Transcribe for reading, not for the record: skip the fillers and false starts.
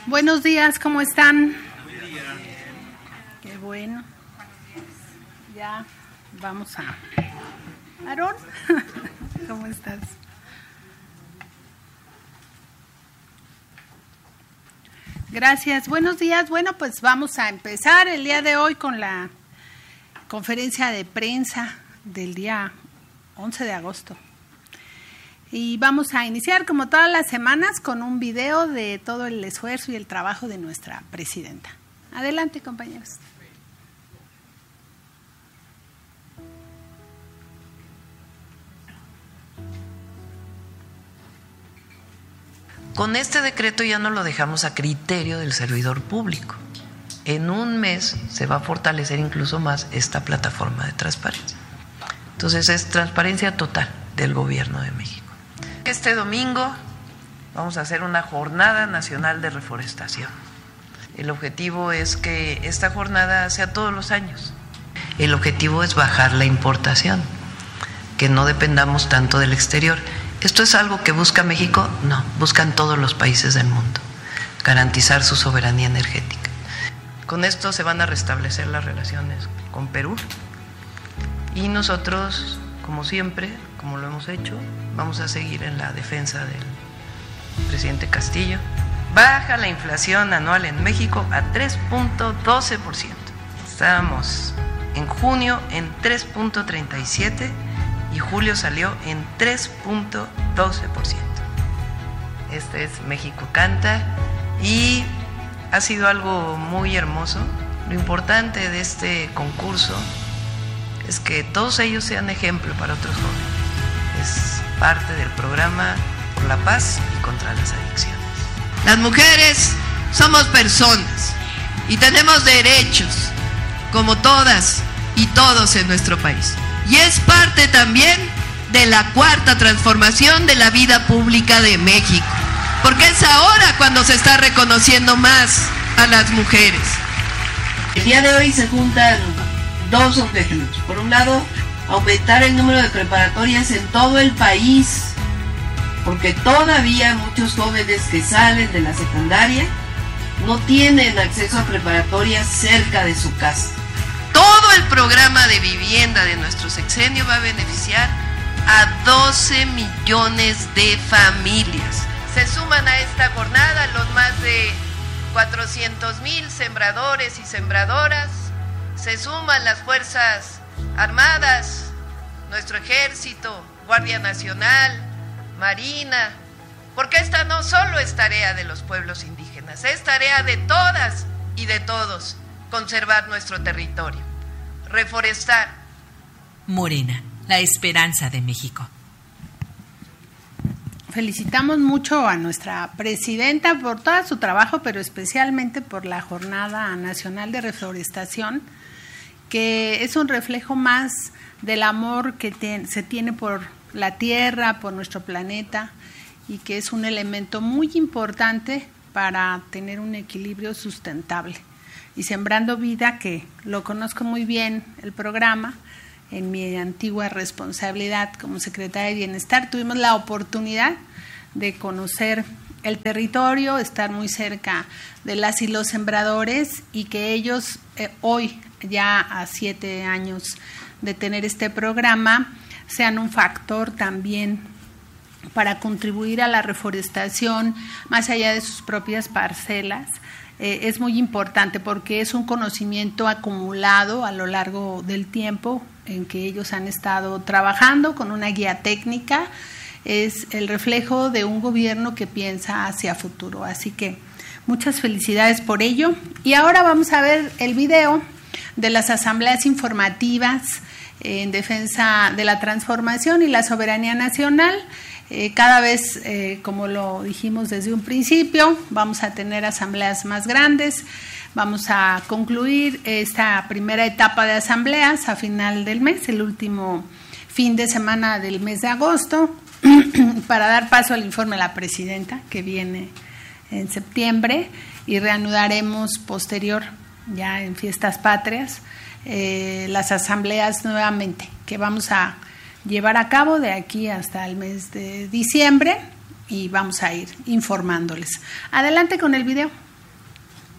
Buenos días, ¿cómo están? Qué bueno. Ya vamos a... Aarón, ¿cómo estás? Gracias, buenos días. Bueno, pues vamos a empezar el día de hoy con la conferencia de prensa del día 11 de agosto. Y vamos a iniciar, como todas las semanas, con un video de todo el esfuerzo y el trabajo de nuestra presidenta. Adelante, compañeros. Con este decreto ya no lo dejamos a criterio del servidor público. En un mes se va a fortalecer incluso más esta plataforma de transparencia. Entonces es transparencia total del Gobierno de México. Este domingo vamos a hacer una jornada nacional de reforestación. El objetivo es que esta jornada sea todos los años. El objetivo es bajar la importación, que no dependamos tanto del exterior. ¿Esto es algo que busca México? No, buscan todos los países del mundo, garantizar su soberanía energética. Con esto se van a restablecer las relaciones con Perú y nosotros, como siempre, como lo hemos hecho, vamos a seguir en la defensa del presidente Castillo. Baja la inflación anual en México a 3.12%. Estábamos en junio en 3.37% y julio salió en 3.12%. Este es México Canta y ha sido algo muy hermoso. Lo importante de este concurso es que todos ellos sean ejemplo para otros jóvenes. Es parte del programa por la paz y contra las adicciones. Las mujeres somos personas y tenemos derechos como todas y todos en nuestro país. Y es parte también de la cuarta transformación de la vida pública de México, porque es ahora cuando se está reconociendo más a las mujeres. El día de hoy se juntan dos objetivos. Por un lado, aumentar el número de preparatorias en todo el país, porque todavía muchos jóvenes que salen de la secundaria no tienen acceso a preparatorias cerca de su casa. Todo el programa de vivienda de nuestro sexenio va a beneficiar a 12 millones de familias. Se suman a esta jornada los más de 400,000 sembradores y sembradoras, se suman las Fuerzas Armadas, nuestro Ejército, Guardia Nacional, Marina, porque esta no solo es tarea de los pueblos indígenas, es tarea de todas y de todos conservar nuestro territorio, reforestar. Morena, la esperanza de México. Felicitamos mucho a nuestra presidenta por todo su trabajo, pero especialmente por la Jornada Nacional de Reforestación, que es un reflejo más del amor que se tiene por la tierra, por nuestro planeta, y que es un elemento muy importante para tener un equilibrio sustentable. Y Sembrando Vida, que lo conozco muy bien el programa, en mi antigua responsabilidad como secretaria de Bienestar, tuvimos la oportunidad de conocer el territorio, estar muy cerca de las y los sembradores, y que ellos hoy, ya a 7 años de tener este programa, sean un factor también para contribuir a la reforestación más allá de sus propias parcelas. Es muy importante porque es un conocimiento acumulado a lo largo del tiempo en que ellos han estado trabajando con una guía técnica. Es el reflejo de un gobierno que piensa hacia futuro. Así que muchas felicidades por ello. Y ahora vamos a ver el video de las asambleas informativas en defensa de la transformación y la soberanía nacional. Cada vez, como lo dijimos desde un principio, vamos a tener asambleas más grandes. Vamos a concluir esta primera etapa de asambleas a final del mes, el último fin de semana del mes de agosto, para dar paso al informe de la presidenta, que viene en septiembre, y reanudaremos posterior, ya en Fiestas Patrias, las asambleas nuevamente, que vamos a llevar a cabo de aquí hasta el mes de diciembre, y vamos a ir informándoles. Adelante con el video.